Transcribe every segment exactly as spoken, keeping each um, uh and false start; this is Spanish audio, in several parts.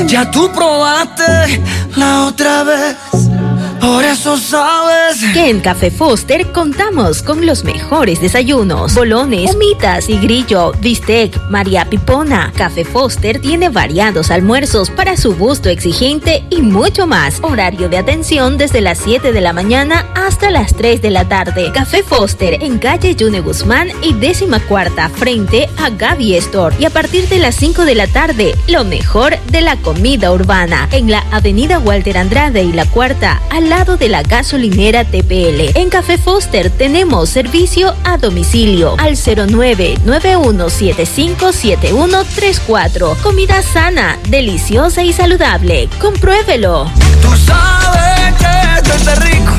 Ya tú probaste la otra vez, por eso sabes que en Café Foster contamos con los mejores desayunos, bolones, humitas y grillo, bistec, María Pipona. Café Foster tiene variados almuerzos para su gusto exigente y mucho más. Horario de atención desde las siete de la mañana hasta las tres de la tarde. Café Foster en calle Yune Guzmán y décima cuarta frente a Gaby Store. Y a partir de las cinco de la tarde, lo mejor de la comida urbana en la avenida Walter Andrade y la cuarta al lado de la gasolinera T P L. En Café Foster tenemos servicio a domicilio al cero nueve nueve uno siete cinco siete uno tres cuatro. Comida sana, deliciosa y saludable. Compruébelo. Tú sabes que esto es rico.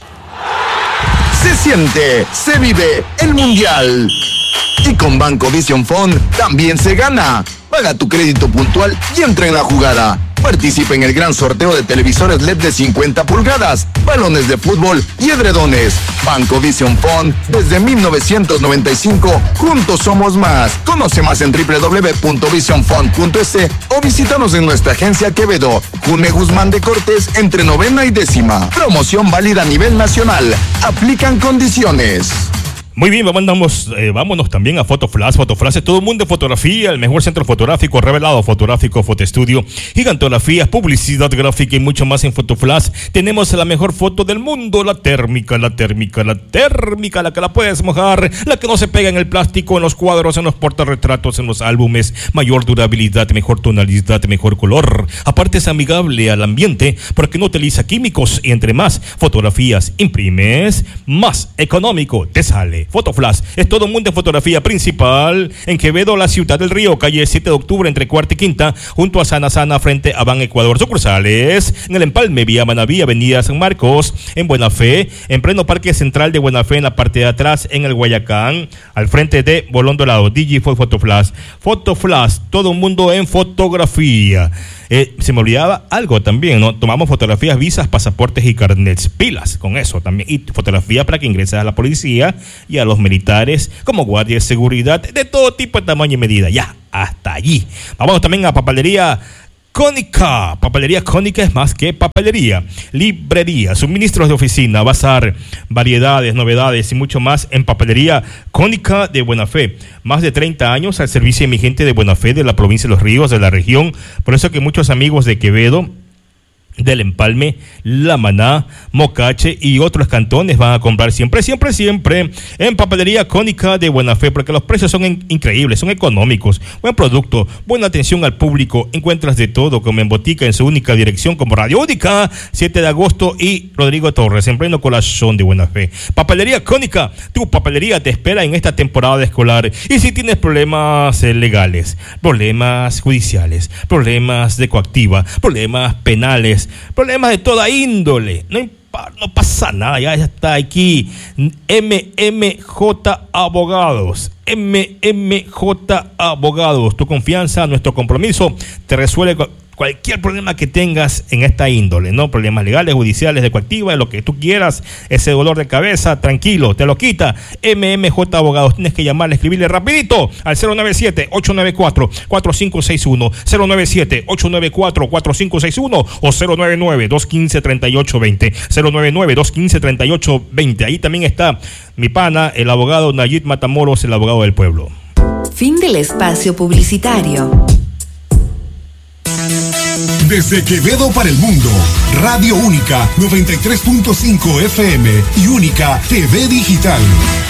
Se siente, se vive el Mundial. Y con Banco Vision Fund también se gana. Paga tu crédito puntual y entra en la jugada. Participa en el gran sorteo de televisores L E D de cincuenta pulgadas, balones de fútbol y edredones. Banco Vision Fund, desde mil novecientos noventa y cinco, juntos somos más. Conoce más en doble u doble u doble u punto vision fund punto es o visítanos en nuestra agencia Quevedo, June Guzmán de Cortés, entre novena y décima. Promoción válida a nivel nacional. Aplican condiciones. Muy bien, vámonos, eh, vámonos también a Fotoflash. Fotoflash es todo el mundo de fotografía, el mejor centro fotográfico, revelado fotográfico, fotoestudio, gigantografías, publicidad gráfica y mucho más en Fotoflash. Tenemos la mejor foto del mundo, la térmica, la térmica, la térmica, la que la puedes mojar, la que no se pega en el plástico, en los cuadros, en los portarretratos, en los álbumes, mayor durabilidad, mejor tonalidad, mejor color. Aparte es amigable al ambiente porque no utiliza químicos y entre más fotografías imprimes, más económico te sale. Fotoflash es todo un mundo de fotografía principal en Quevedo, la ciudad del Río, calle siete de octubre entre cuarta y quinta, junto a Sana Sana frente a Ban Ecuador. Sucursales en el Empalme, Vía Manaví, Avenida San Marcos, en Buena Fe, en pleno Parque Central de Buena Fe, en la parte de atrás, en el Guayacán, al frente de Bolón Dorado. Digify Fotoflash. Fotoflash, todo un mundo en fotografía. Eh, se me olvidaba algo también, ¿no? Tomamos fotografías, visas, pasaportes y carnets. Pilas con eso también. Y fotografía para que ingreses a la policía y a los militares como guardia de seguridad de todo tipo de tamaño y medida. Ya, hasta allí. Vamos también a Papelería Cónica. Papelería Cónica es más que papelería. Librería, suministros de oficina, bazar, variedades, novedades y mucho más en Papelería Cónica de Buena Fe. Más de treinta años al servicio de mi gente de Buena Fe, de la provincia de Los Ríos, de la región. Por eso que muchos amigos de Quevedo, del Empalme, La Maná, Mocache y otros cantones van a comprar siempre, siempre, siempre en Papelería Cónica de Buena Fe, porque los precios son in- increíbles, son económicos, buen producto, buena atención al público, encuentras de todo como en botica en su única dirección como Radio Única, siete de agosto y Rodrigo Torres, en pleno corazón de Buena Fe. Papelería Cónica, tu papelería te espera en esta temporada escolar. Y si tienes problemas eh, legales, problemas judiciales, problemas de coactiva, problemas penales, problemas de toda índole, no, no pasa nada, ya está aquí M M J Abogados. M M J Abogados, tu confianza, nuestro compromiso te resuelve cualquier problema que tengas en esta índole, ¿no? Problemas legales, judiciales, de coactiva, de lo que tú quieras, ese dolor de cabeza, tranquilo, te lo quita M M J Abogados. Tienes que llamarle, escribirle rapidito al cero nueve siete, ocho nueve cuatro, cuatro cinco seis uno, cero nueve siete, ocho nueve cuatro, cuatro cinco seis uno o cero nueve nueve, dos uno cinco, tres ocho dos cero, cero nueve nueve, dos uno cinco, tres ocho dos cero. Ahí también está mi pana, el abogado Nayib Matamoros, el abogado del pueblo. Fin del espacio publicitario. Desde Quevedo para el mundo, Radio Única noventa y tres punto cinco F M y Única T V Digital.